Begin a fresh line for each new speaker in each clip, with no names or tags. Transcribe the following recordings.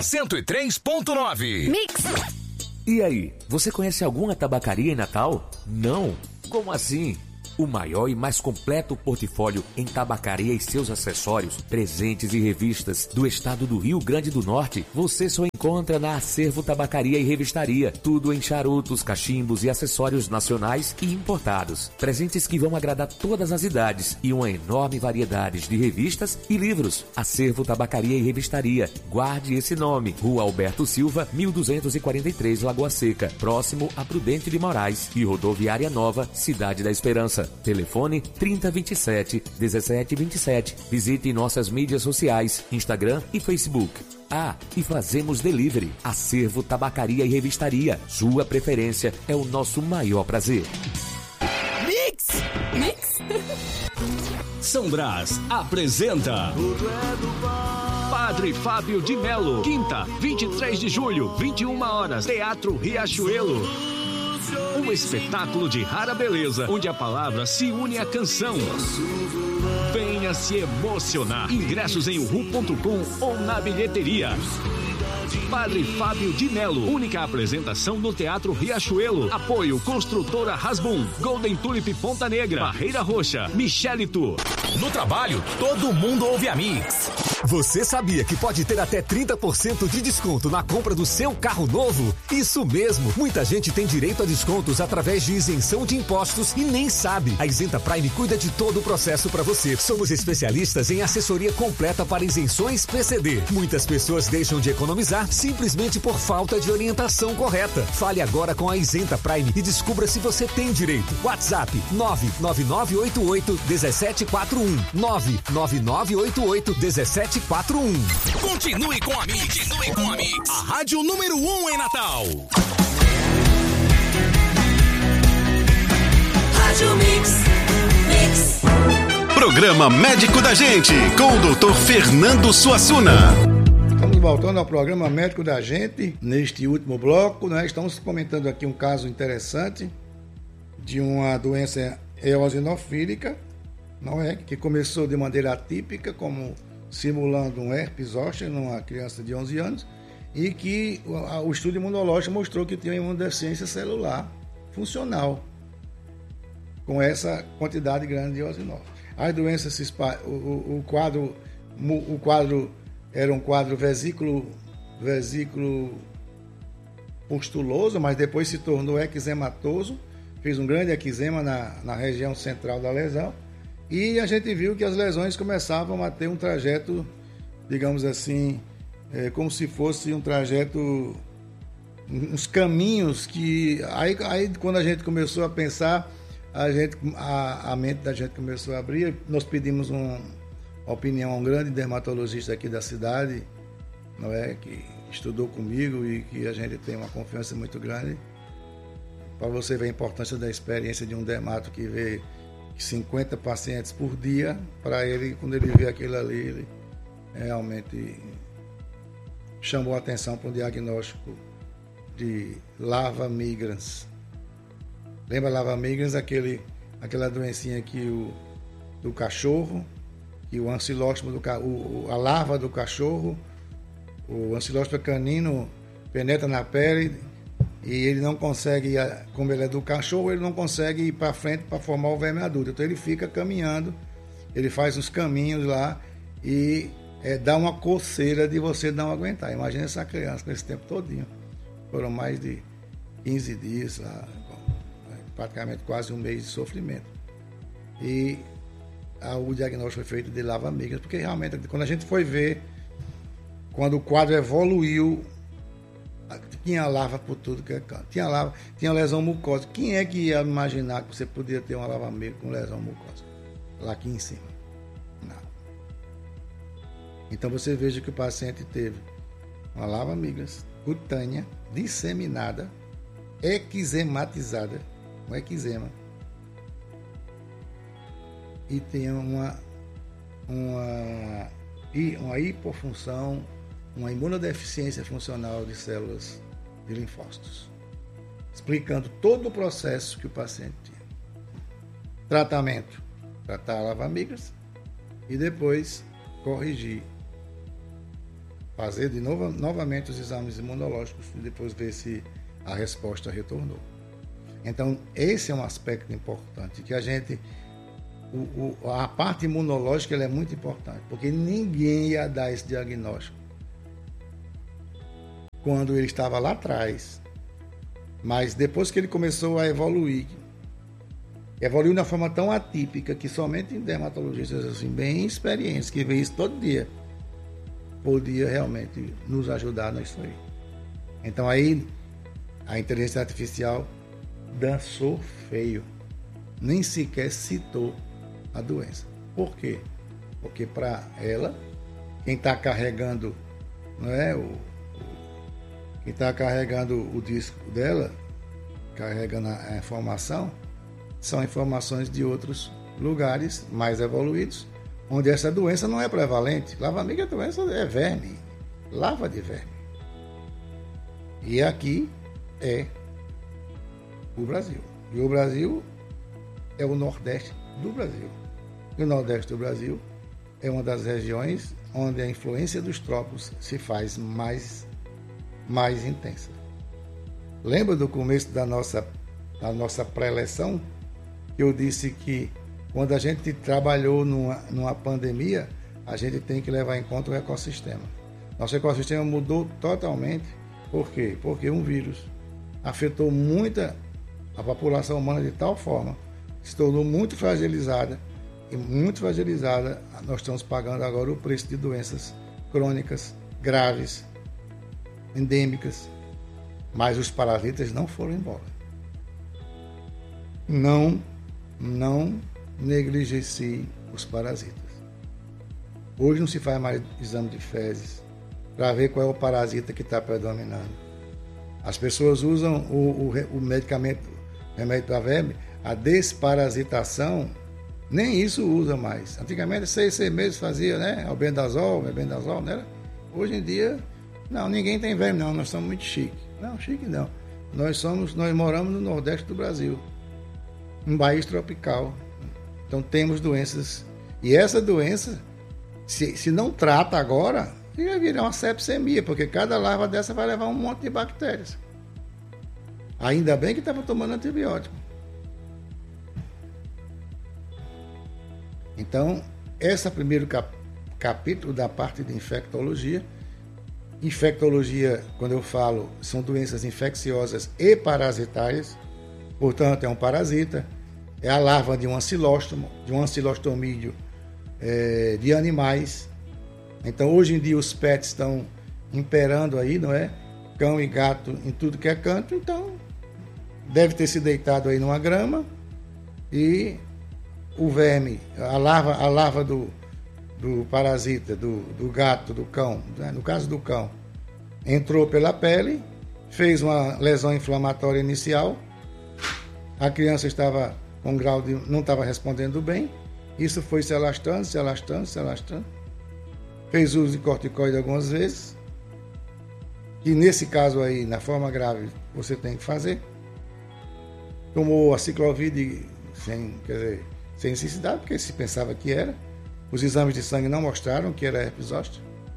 103.9.
Mix.
E aí, você conhece alguma tabacaria em Natal? Não? Como assim? O maior e mais completo portfólio em tabacaria e seus acessórios, presentes e revistas do estado do Rio Grande do Norte, você só encontra na Acervo Tabacaria e Revistaria. Tudo em charutos, cachimbos e acessórios nacionais e importados. Presentes que vão agradar todas as idades e uma enorme variedade de revistas e livros. Acervo Tabacaria e Revistaria. Guarde esse nome. Rua Alberto Silva, 1243, Lagoa Seca, próximo a Prudente de Moraes e Rodoviária Nova, Cidade da Esperança. Telefone 3027-1727. Visite nossas mídias sociais, Instagram e Facebook. Ah, e fazemos delivery. Acervo Tabacaria e Revistaria. Sua preferência é o nosso maior prazer.
Mix.
São Brás apresenta Padre Fábio de Melo. Quinta, 23 de julho, 21 horas. Teatro Riachuelo. Um espetáculo de rara beleza, onde a palavra se une à canção. Venha se emocionar. Ingressos em uhu.com ou na bilheteria. Padre Fábio de Melo. Única apresentação no Teatro Riachuelo. Apoio Construtora Rasbum, Golden Tulip Ponta Negra, Barreira Roxa, Michelito. No trabalho, todo mundo ouve a Mix.
Você sabia que pode ter até 30% de desconto na compra do seu carro novo? Isso mesmo! Muita gente tem direito a descontos através de isenção de impostos e nem sabe. A Isenta Prime cuida de todo o processo para você. Somos especialistas em assessoria completa para isenções PCD. Muitas pessoas deixam de economizar simplesmente por falta de orientação correta. Fale agora com a Isenta Prime e descubra se você tem direito. WhatsApp 99988-1741. 99988-1741.
Continue com a Mix. A rádio número 1 em Natal.
Rádio Mix.
Programa Médico da Gente, com o Dr. Fernando Suassuna.
Estamos voltando ao programa Médico da Gente. Neste último bloco, nós estamos comentando aqui um caso interessante de uma doença eosinofílica, não é? Que começou de maneira atípica, como simulando um herpes zoster numa criança de 11 anos, e que o estudo imunológico mostrou que tinha uma imunodeficiência celular funcional com essa quantidade grande de eosinófilos. As doenças se espalham, o quadro era um quadro vesículo pustuloso, mas depois se tornou eczematoso, fez um grande eczema na região central da lesão. E a gente viu que as lesões começavam a ter um trajeto, digamos assim, como se fosse um trajeto, uns caminhos que... Aí quando a gente começou a pensar, a mente da gente começou a abrir. Nós pedimos uma opinião a um grande dermatologista aqui da cidade, não é, que estudou comigo e que a gente tem uma confiança muito grande, para você ver a importância da experiência de um dermato que vê 50 pacientes por dia. Para ele, quando ele vê aquilo ali, ele realmente chamou a atenção para um diagnóstico de Larva migrans. Lembra Larva migrans, aquela doencinha do cachorro, que o ancilóstomo a larva do cachorro, o ancilóstomo canino penetra na pele e ele não consegue, como ele é do cachorro, ele não consegue ir para frente para formar o verme adulto. Então ele fica caminhando, ele faz uns caminhos lá e dá uma coceira de você não aguentar. Imagina essa criança com esse tempo todinho. Foram mais de 15 dias lá, praticamente quase um mês de sofrimento. E o diagnóstico foi feito de Larva migrans, porque realmente, quando a gente foi ver, quando o quadro evoluiu, tinha larva por tudo que é canto. Tinha lesão mucosa. Quem é que ia imaginar que você podia ter uma larva migrans com lesão mucosa? Lá aqui em cima. Não. Então você veja que o paciente teve uma larva migrans cutânea, disseminada, eczematizada, um eczema, e tem uma hipofunção, uma imunodeficiência funcional de células de linfócitos, explicando todo o processo que o paciente tinha. Tratamento: tratar a larva migrans e depois corrigir fazer novamente os exames imunológicos e depois ver se a resposta retornou. Então, esse é um aspecto importante, que a gente... a parte imunológica ela é muito importante, porque ninguém ia dar esse diagnóstico quando ele estava lá atrás. Mas depois que ele começou a evoluiu de uma forma tão atípica que somente dermatologistas assim, bem experientes, que veem isso todo dia, podia realmente nos ajudar nisso aí. Então aí a inteligência artificial dançou feio, nem sequer citou a doença. Por quê? Porque para ela, quem está carregando, não é, quem está carregando o disco dela, carregando a informação, são informações de outros lugares mais evoluídos, onde essa doença não é prevalente. Lava-amiga, a doença é verme, lava de verme. E aqui é o Brasil. E o Brasil é o Nordeste do Brasil. E o Nordeste do Brasil é uma das regiões onde a influência dos trópicos se faz mais intensa. Lembra do começo da nossa pré-eleição? Que eu disse que quando a gente trabalhou numa pandemia, a gente tem que levar em conta o ecossistema. Nosso ecossistema mudou totalmente. Por quê? Porque um vírus afetou muito a população humana de tal forma que se tornou muito fragilizada. E muito fragilizada, nós estamos pagando agora o preço de doenças crônicas, graves, endêmicas. Mas os parasitas não foram embora. Não negligencie os parasitas. Hoje não se faz mais exame de fezes para ver qual é o parasita que está predominando. As pessoas usam o medicamento, remédio para verme, a desparasitação, nem isso usa mais. Antigamente, 6 meses fazia, né? Albendazol, né? Hoje em dia, não, ninguém tem verme, não. Nós somos muito chique. Não, chique não. Nós moramos no Nordeste do Brasil, um país tropical. Então temos doenças. E essa doença, se não trata agora, vai virar uma sepsemia, porque cada larva dessa vai levar um monte de bactérias. Ainda bem que estava tomando antibiótico. Então, esse é o primeiro capítulo da parte de infectologia. Infectologia, quando eu falo, são doenças infecciosas e parasitárias. Portanto, é um parasita, é a larva de um ancilostomídeo de animais. Então, hoje em dia, os pets estão imperando aí, não é? Cão e gato em tudo que é canto. Então, deve ter se deitado aí numa grama e o verme, a larva do parasita, do gato, do cão, né? No caso do cão, entrou pela pele, fez uma lesão inflamatória inicial, a criança estava com grau de... não estava respondendo bem, isso foi se alastrando, fez uso de corticoide algumas vezes, e nesse caso aí, na forma grave, você tem que fazer. Tomou a ciclovide sem necessidade, porque se pensava que era. Os exames de sangue não mostraram que era herpes zoster.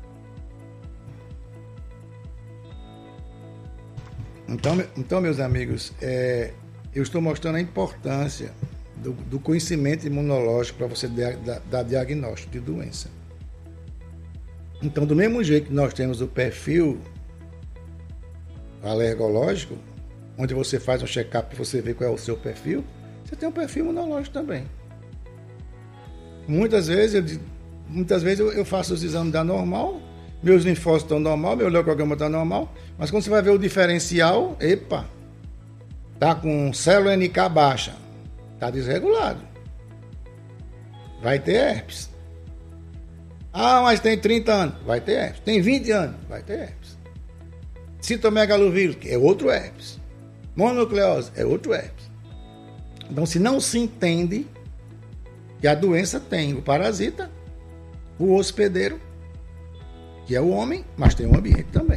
Então, meus amigos, eu estou mostrando a importância do conhecimento imunológico para você dar diagnóstico de doença. Então, do mesmo jeito que nós temos o perfil alergológico, onde você faz um check-up e você vê qual é o seu perfil, você tem um perfil imunológico também. Muitas vezes eu faço os exames da normal, meus linfócitos estão normal, meu leucograma está normal, mas quando você vai ver o diferencial, tá com célula NK baixa, tá desregulado, vai ter herpes. Mas tem 30 anos, vai ter herpes. Tem 20 anos, vai ter herpes. Citomegalovírus, é outro herpes. Mononucleose, é outro herpes. Então, se não se entende que a doença tem o parasita, o hospedeiro, que é o homem, mas tem o ambiente também.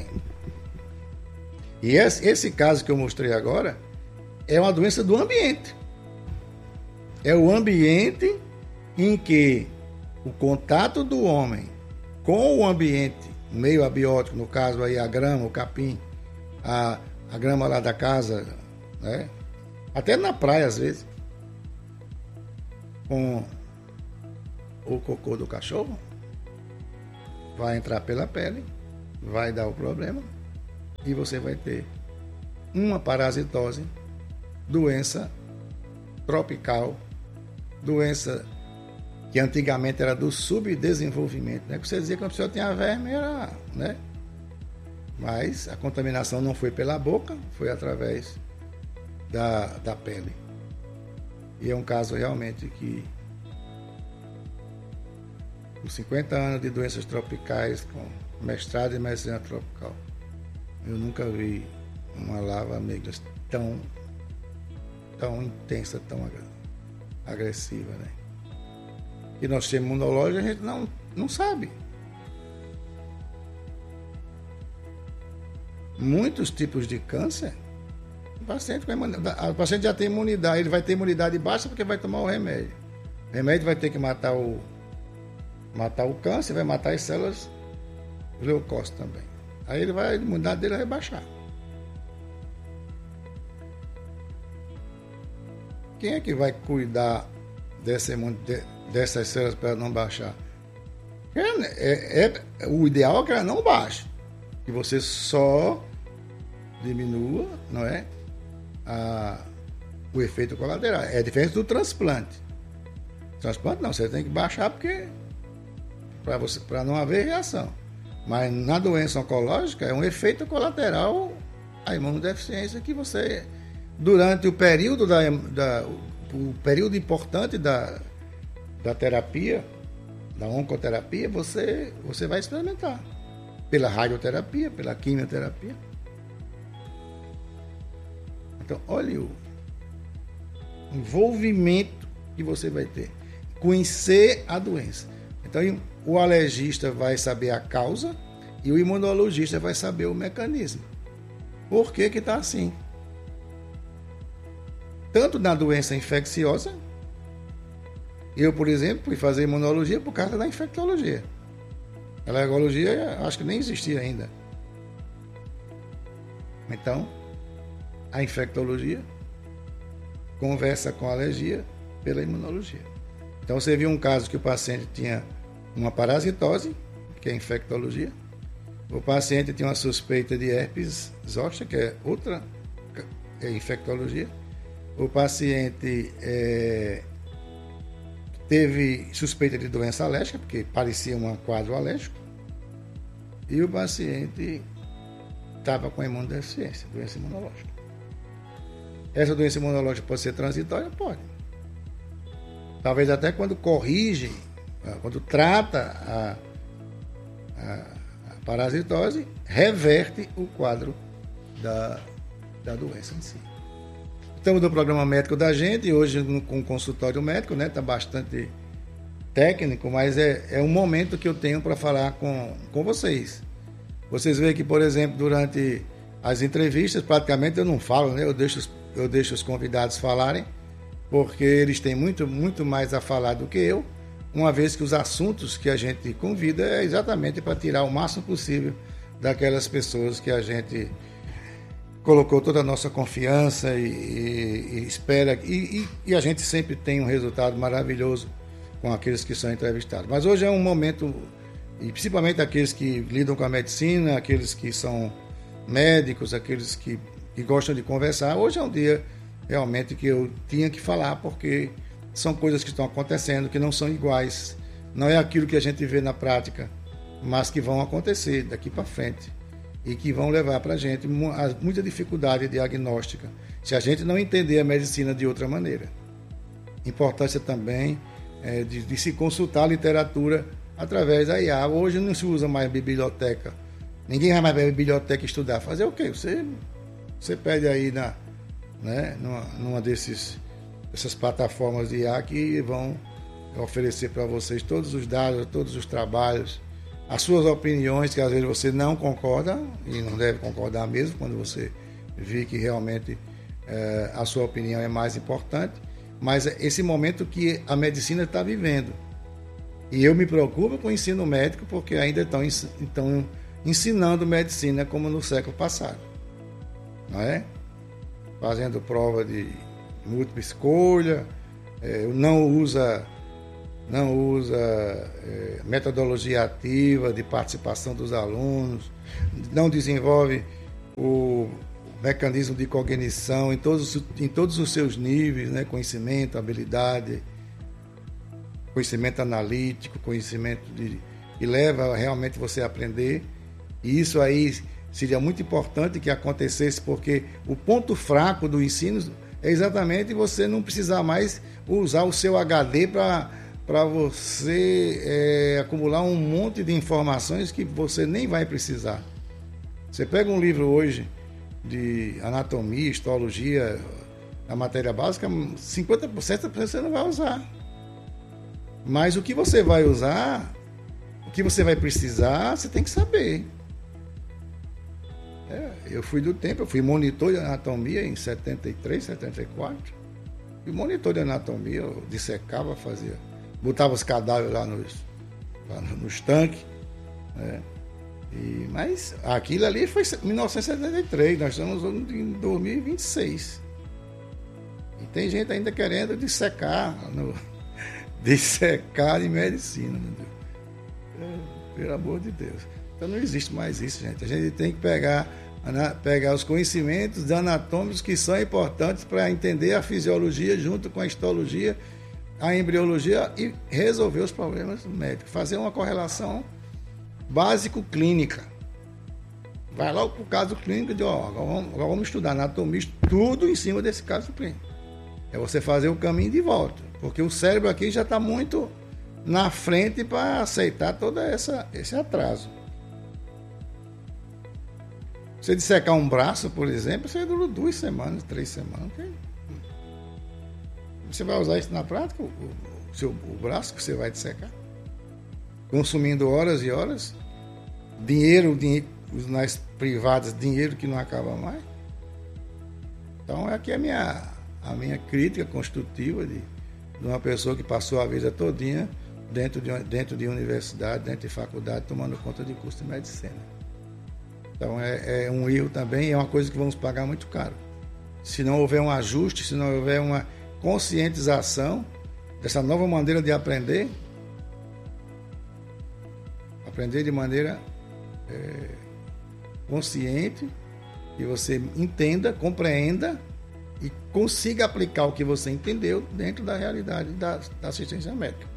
E esse caso que eu mostrei agora é uma doença do ambiente. É o ambiente em que o contato do homem com o ambiente meio abiótico, no caso aí a grama, o capim, a grama lá da casa, né? Até na praia às vezes, com o cocô do cachorro, vai entrar pela pele, vai dar o problema e você vai ter uma parasitose, doença tropical, doença que antigamente era do subdesenvolvimento, né? Que você dizia que a pessoa tinha verme, era, né? Mas a contaminação não foi pela boca, foi através da pele. E é um caso realmente que, com 50 anos de doenças tropicais, com mestrado em medicina tropical, eu nunca vi uma lava negra tão intensa, tão agressiva, né? E nosso sistema imunológico a gente não sabe. Muitos tipos de câncer, o paciente já tem imunidade, ele vai ter imunidade baixa porque vai tomar o remédio. O remédio vai ter que matar o câncer, vai matar as células leucócitas também. Aí a imunidade dele vai baixar. Quem é que vai cuidar dessas células para não baixar? O ideal é que ela não baixe, que você só diminua, não é, o efeito colateral. É diferente do transplante. Transplante não, você tem que baixar porque para não haver reação. Mas na doença oncológica é um efeito colateral a imunodeficiência que você, durante o período o período importante da terapia, da oncoterapia, você vai experimentar pela radioterapia, pela quimioterapia. Então, olha o envolvimento que você vai ter. Conhecer a doença. Então, o alergista vai saber a causa e o imunologista vai saber o mecanismo. Por que está assim? Tanto na doença infecciosa, eu, por exemplo, fui fazer imunologia por causa da infectologia. A alergologia, acho que nem existia ainda. Então, a infectologia conversa com a alergia pela imunologia. Então, você viu um caso que o paciente tinha uma parasitose, que é infectologia. O paciente tinha uma suspeita de herpes zoster, que é outra infectologia. O paciente teve suspeita de doença alérgica, porque parecia um quadro alérgico. E o paciente estava com imunodeficiência, doença imunológica. Essa doença imunológica pode ser transitória? Pode. Talvez até quando corrige, quando trata a parasitose, reverte o quadro da doença em si. Estamos no programa médico da gente, hoje com o consultório médico, né? Está bastante técnico, mas é um momento que eu tenho para falar com vocês. Vocês veem que, por exemplo, durante as entrevistas, praticamente eu não falo, né? Eu deixo os convidados falarem, porque eles têm muito, muito mais a falar do que eu, uma vez que os assuntos que a gente convida é exatamente para tirar o máximo possível daquelas pessoas que a gente colocou toda a nossa confiança e espera, e a gente sempre tem um resultado maravilhoso com aqueles que são entrevistados. Mas hoje é um momento, e principalmente aqueles que lidam com a medicina, aqueles que são médicos, aqueles que gostam de conversar, hoje é um dia realmente que eu tinha que falar, porque são coisas que estão acontecendo, que não são iguais, não é aquilo que a gente vê na prática, mas que vão acontecer daqui para frente e que vão levar para a gente muita dificuldade diagnóstica, se a gente não entender a medicina de outra maneira. Importância também de se consultar a literatura através da IA. Hoje não se usa mais biblioteca, ninguém vai mais para a biblioteca estudar. Fazer o quê? Você pede aí numa dessas plataformas de IA que vão oferecer para vocês todos os dados, todos os trabalhos, as suas opiniões, que às vezes você não concorda, e não deve concordar mesmo, quando você vê que realmente a sua opinião é mais importante, mas esse momento que a medicina está vivendo. E eu me preocupo com o ensino médico porque ainda estão ensinando medicina como no século passado. Não é? Fazendo prova de múltipla escolha, não usa metodologia ativa de participação dos alunos, não desenvolve o mecanismo de cognição em todos os seus níveis, né? Conhecimento, habilidade, conhecimento analítico, conhecimento que leva realmente você a aprender. E isso aí seria muito importante que acontecesse, porque o ponto fraco do ensino é exatamente você não precisar mais usar o seu HD para você acumular um monte de informações que você nem vai precisar. Você pega um livro hoje de anatomia, histologia, a matéria básica, 50% você não vai usar. Mas o que você vai usar, o que você vai precisar, você tem que saber. Eu fui monitor de anatomia em 73, 74. E monitor de anatomia, eu dissecava, botava os cadáveres lá nos tanques. Né? Mas aquilo ali foi em 1973, nós estamos em 2026. E tem gente ainda querendo dissecar em medicina. Pelo amor de Deus. Então não existe mais isso, gente. A gente tem que pegar os conhecimentos anatômicos que são importantes para entender a fisiologia junto com a histologia, a embriologia e resolver os problemas médicos. Fazer uma correlação básico-clínica. Vai logo para o caso clínico de agora vamos estudar anatomia, tudo em cima desse caso clínico. É você fazer o caminho de volta, porque o cérebro aqui já está muito na frente para aceitar todo esse atraso. Você dissecar um braço, por exemplo, você dura 2 semanas, 3 semanas. Você vai usar isso na prática, o braço que você vai dissecar? Consumindo horas e horas, dinheiro nas privadas, dinheiro que não acaba mais. Então, aqui é a minha crítica construtiva de uma pessoa que passou a vida todinha dentro de universidade, dentro de faculdade, tomando conta de curso de medicina. Então, é um erro também, é uma coisa que vamos pagar muito caro. Se não houver um ajuste, se não houver uma conscientização dessa nova maneira de aprender de maneira consciente, que você entenda, compreenda e consiga aplicar o que você entendeu dentro da realidade da assistência médica.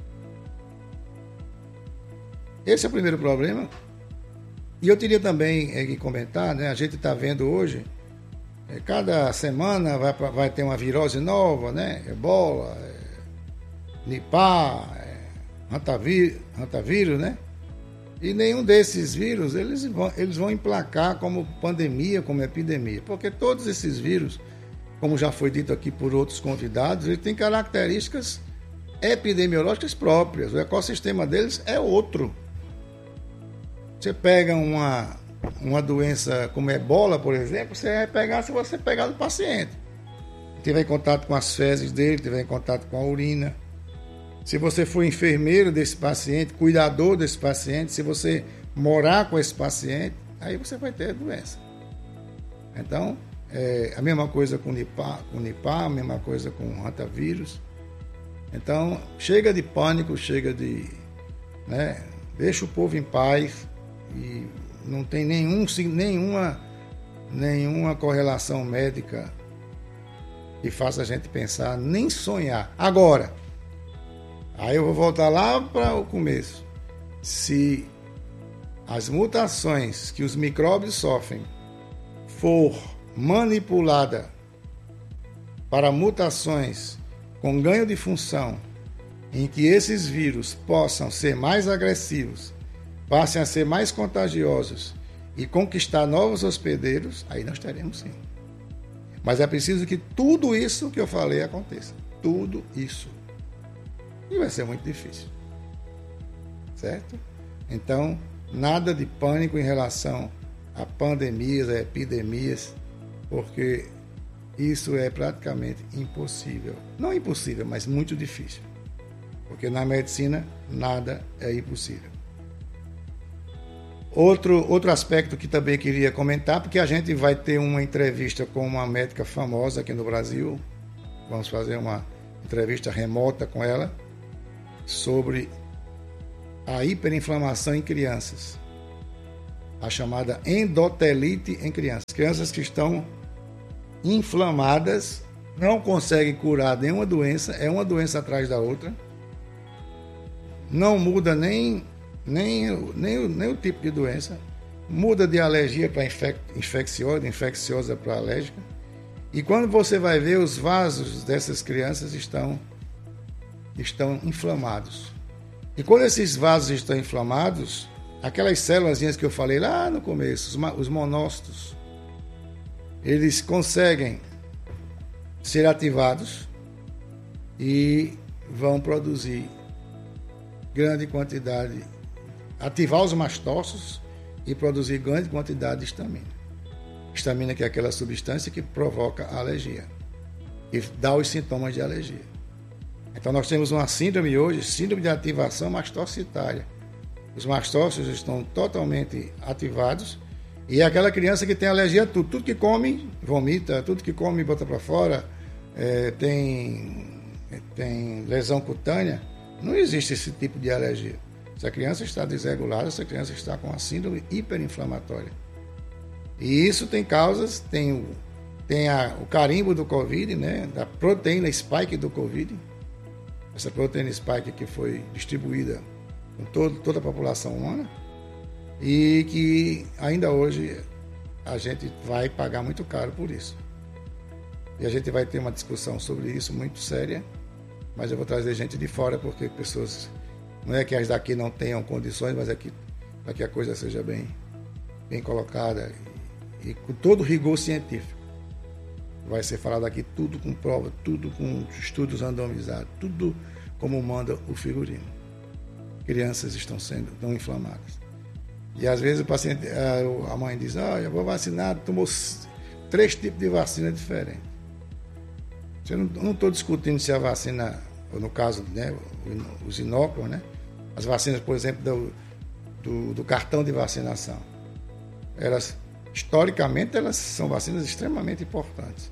Esse é o primeiro problema. E eu teria também que comentar, né? A gente está vendo hoje, cada semana vai ter uma virose nova, né? Ebola, Nipah, Hantavírus, né? E nenhum desses vírus eles vão emplacar como pandemia, como epidemia, porque todos esses vírus, como já foi dito aqui por outros convidados, eles têm características epidemiológicas próprias, o ecossistema deles é outro. Você pega uma doença como ebola, por exemplo, você vai pegar se você pegar do paciente. Tiver em contato com as fezes dele, tiver em contato com a urina. Se você for enfermeiro desse paciente, cuidador desse paciente, se você morar com esse paciente, aí você vai ter a doença. Então, a mesma coisa com Nipah, a mesma coisa com Hantavírus. Então, chega de pânico, deixa o povo em paz. E não tem nenhuma correlação médica que faça a gente pensar, nem sonhar. Agora, aí eu vou voltar lá para o começo. Se as mutações que os micróbios sofrem for manipulada para mutações com ganho de função, em que esses vírus possam ser mais agressivos, passem a ser mais contagiosos e conquistar novos hospedeiros, aí nós teremos sim. Mas é preciso que tudo isso que eu falei aconteça. Tudo isso. E vai ser muito difícil. Certo? Então, nada de pânico em relação a pandemias, a epidemias, porque isso é praticamente impossível. Não impossível, mas muito difícil. Porque na medicina nada é impossível. Outro aspecto que também queria comentar, porque a gente vai ter uma entrevista com uma médica famosa aqui no Brasil, vamos fazer uma entrevista remota com ela, sobre a hiperinflamação em crianças, a chamada endotelite em crianças. Crianças que estão inflamadas, não conseguem curar nenhuma doença, é uma doença atrás da outra, não muda nem o tipo de doença, muda de alergia para infecciosa para alérgica, e quando você vai ver, os vasos dessas crianças estão inflamados. E quando esses vasos estão inflamados, aquelas células que eu falei lá no começo, os monócitos, eles conseguem ser ativados e vão produzir grande quantidade, ativar os mastócitos e produzir grande quantidade de histamina. Histamina, que é aquela substância que provoca alergia e dá os sintomas de alergia. Então nós temos uma síndrome hoje, síndrome de ativação mastocitária. Os mastócitos estão totalmente ativados e é aquela criança que tem alergia a tudo. Tudo que come, vomita, tudo que come, bota para fora, tem lesão cutânea. Não existe esse tipo de alergia. Se a criança está desregulada, essa criança está com a síndrome hiperinflamatória. E isso tem causas, tem o carimbo do Covid, né, da proteína spike do Covid. Essa proteína spike que foi distribuída com toda a população humana e que ainda hoje a gente vai pagar muito caro por isso. E a gente vai ter uma discussão sobre isso muito séria, mas eu vou trazer gente de fora porque pessoas, não é que as daqui não tenham condições, mas é que para que a coisa seja bem colocada e com todo rigor científico. Vai ser falado aqui tudo com prova, tudo com estudos randomizados, tudo como manda o figurino. Crianças estão inflamadas. E às vezes o paciente, a mãe diz, eu vou vacinar, tomou 3 tipos de vacina diferentes. Eu não estou discutindo se a vacina, ou no caso, né, os inóculos, né, as vacinas, por exemplo, do cartão de vacinação, elas, historicamente, elas são vacinas extremamente importantes.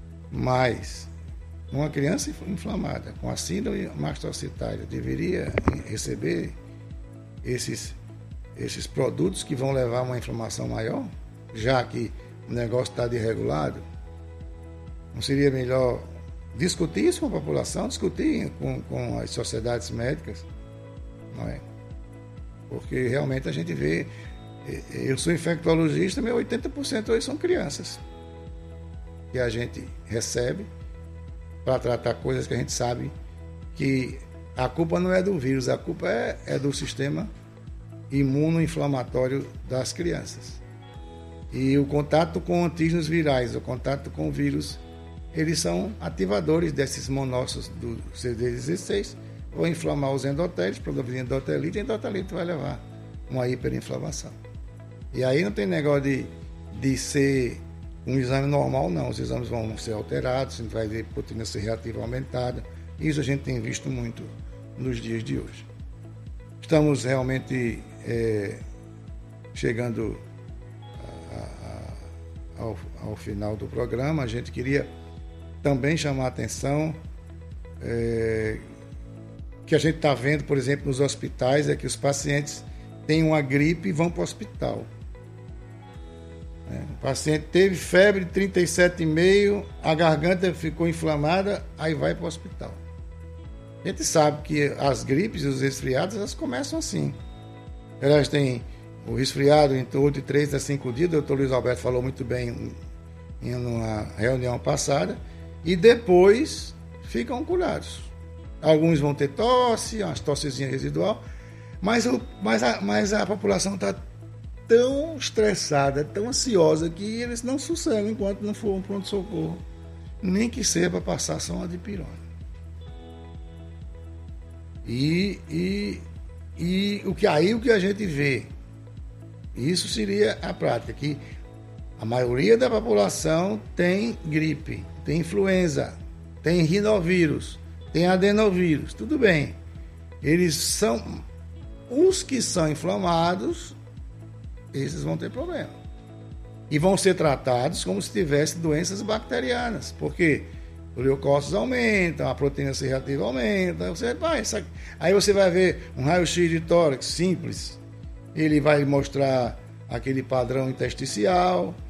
Mas uma criança inflamada com a síndrome mastocitária deveria receber esses produtos que vão levar a uma inflamação maior, já que o negócio está desregulado? Não seria melhor discutir isso com a população, discutir com as sociedades médicas? Não é? Porque realmente a gente vê, eu sou infectologista, meu 80% hoje são crianças que a gente recebe para tratar coisas que a gente sabe que a culpa não é do vírus, a culpa é do sistema imunoinflamatório das crianças. E o contato com antígenos virais, o contato com o vírus, eles são ativadores desses monócitos do CD16, vão inflamar os endotélios, produzir endotelite, e a endotelite vai levar uma hiperinflamação. E aí não tem negócio de ser um exame normal, não. Os exames vão ser alterados, a gente vai ver proteína C reativa aumentada. Isso a gente tem visto muito nos dias de hoje. Estamos realmente chegando ao final do programa. A gente queria também chamar a atenção que a gente está vendo, por exemplo, nos hospitais, é que os pacientes têm uma gripe e vão para o hospital. O paciente teve febre de 37,5, a garganta ficou inflamada, aí vai para o hospital. A gente sabe que as gripes e os resfriados, elas começam assim. Elas têm o resfriado entre 8 e 3 a 5 dias, o doutor Luiz Alberto falou muito bem em uma reunião passada, e depois ficam curados. Alguns vão ter tosse, uma tossezinha residual, mas a população está tão estressada, tão ansiosa, que eles não sossegam enquanto não for um pronto-socorro, nem que seja para passar só uma dipirona. E o que a gente vê, isso seria a prática, que a maioria da população tem gripe, tem influenza, tem rinovírus, tem adenovírus, tudo bem. eles são... Os que são inflamados, esses vão ter problema. E vão ser tratados como se tivessem doenças bacterianas. Porque os leucócitos aumentam, a proteína C reativa aumenta. Aí você vai ver um raio-x de tórax simples. Ele vai mostrar aquele padrão intersticial.